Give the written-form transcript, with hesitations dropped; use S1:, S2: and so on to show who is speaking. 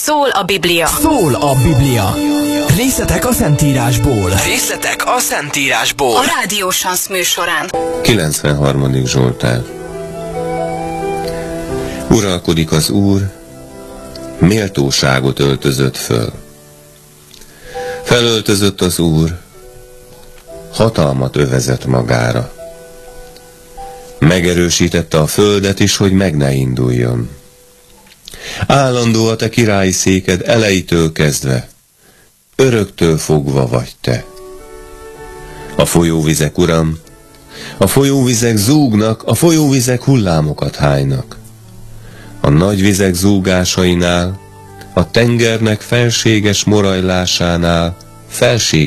S1: Szól a Biblia.
S2: Szól a Biblia. Részletek a Szentírásból.
S3: Részletek a Szentírásból.
S1: A Rádió Sansz műsorán.
S4: 93. Zsoltár. Uralkodik az Úr, méltóságot öltözött föl. Felöltözött az Úr, hatalmat övezett magára. Megerősítette a földet is, hogy meg ne induljon. Állandó a te királyi széked elejétől kezdve, öröktől fogva vagy te. A folyóvizek, Uram, a folyóvizek zúgnak, a folyóvizek hullámokat hánynak. A nagy vizek zúgásainál, a tengernek felséges morajlásánál felség